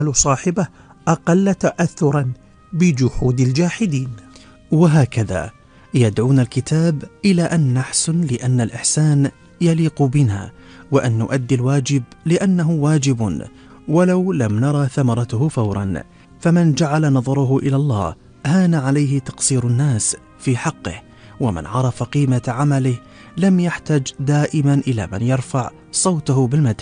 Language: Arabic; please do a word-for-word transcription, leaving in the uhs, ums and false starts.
صاحبه أقل تأثرا بجحود الجاحدين. وهكذا يدعونا الكتاب إلى أن نحسن لأن الإحسان يليق بنا، وأن نؤدي الواجب لأنه واجب ولو لم نرى ثمرته فورا. فمن جعل نظره إلى الله هان عليه تقصير الناس في حقه، ومن عرف قيمة عمله لم يحتج دائما إلى من يرفع صوته بالمدح.